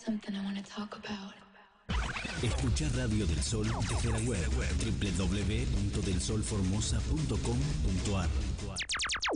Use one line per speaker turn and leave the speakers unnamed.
something I want to talk about.
Escucha Radio del Sol desde la web www.delsolformosa.com.ar.